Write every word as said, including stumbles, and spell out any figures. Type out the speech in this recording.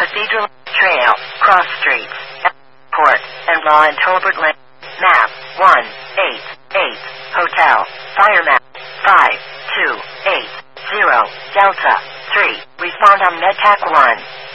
Cathedral Trail, Cross Streets, Port, and Law and Tolbert Lane. Map one eight eight. Hotel. Fire map five two eight zero. Delta three. Respond on MedTac one.